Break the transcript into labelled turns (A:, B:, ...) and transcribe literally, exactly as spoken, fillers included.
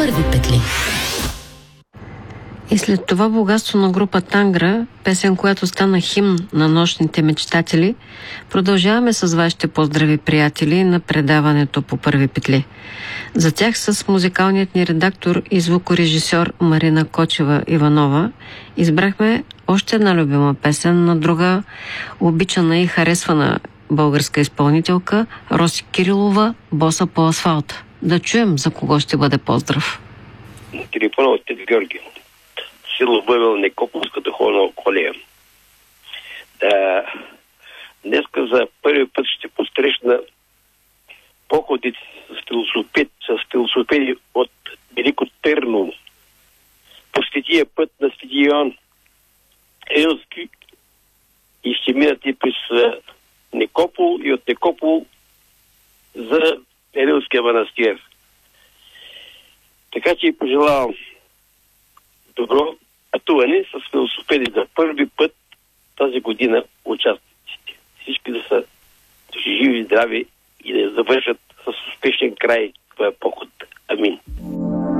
A: първи петли.
B: И след това богатство на група Тангра, песен, която стана химн на нощните мечтатели, продължаваме с вашите поздрави, приятели, на предаването по първи петли. За тях с музикалният ни редактор и звукорежисьор Марина Кочева-Иванова избрахме още една любима песен на друга обичана и харесвана българска изпълнителка Роси Кирилова, "Боса по асфалта". Да чуем за кого ще бъде поздрав.
C: На телефона от Тед Георги. Село Бъбел, Некоповска духовна колея. Да, днеска за първи път ще посрещна походите с философи, с философи от Велико Търново. По светия път на Свети Йоан Елски и ще минат и през Некопол и от Некопол за Елския манастир. Така че пожелавам добро пътуване с велосипеди за първи път тази година участниците. Всички да са живи и здрави и да завършат с успешен край това е поход.